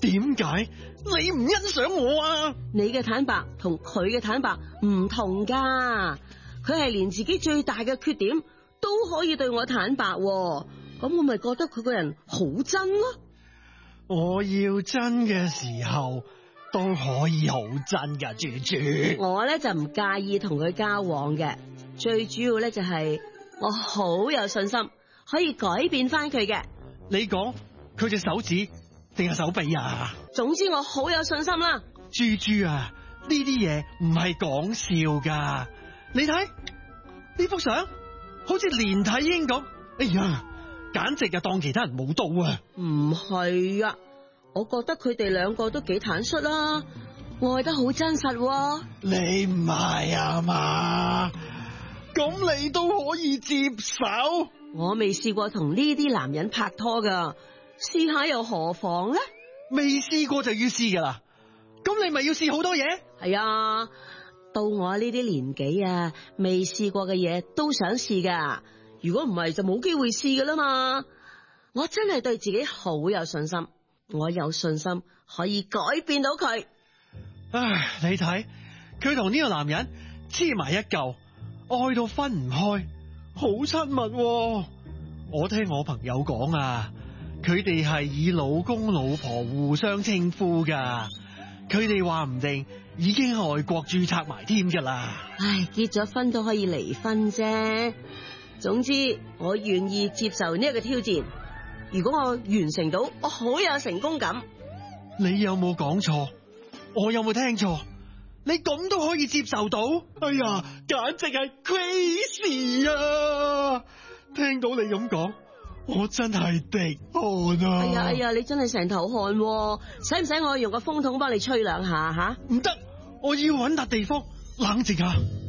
點解你唔欣賞我啊？ 你嘅坦白同佢嘅坦白唔同噶，佢係連自己最大嘅缺點都可以對我坦白，咁我咪覺得佢個人好真咯。 我要真嘅時候都可以好真噶，豬豬。 我咧就唔介意同佢交往嘅，最主要咧就係我好有信心可以改變翻佢嘅。 你講佢隻手指定係手臂啊？ 總之我好有信心啦。 豬豬啊，呢啲嘢唔係講笑噶。你睇呢幅相，好似連體嬰咁。哎呀，簡直就當其他人冇到啊！ 唔係啊，我覺得佢哋兩個都幾坦率啦，愛得好真實啊。 你唔係啊嘛？咁你都可以接受？ 我未試過同呢啲男人拍拖噶，試下又何妨呢？ 未試過就要試噶啦，咁你咪要試好多嘢？ 係啊，到我呢啲年紀啊，未試過嘅嘢都想試噶。如果唔係就冇機會試噶啦嘛。我真係對自己好有信心，我有信心可以改變到佢。 唉，你睇佢同呢個男人黐埋一嚿，愛到分唔開，好親密喎。我聽我朋友講啊，佢哋係以老公老婆互相稱呼噶，佢哋話唔定已經喺外國註冊埋添噶啦。 唉，結咗婚都可以離婚啫。總之我願意接受呢一個挑戰，如果我完成到，我好有成功感。 你有冇講錯？我有冇聽錯？你咁都可以接受到？哎呀，簡直係 crazy 啊！聽到你咁講，我真係滴汗啊！ 哎呀，你真係成頭汗喎，使唔使我用個風筒幫你吹兩下吓？ 唔得，我要搵笪地方冷靜下。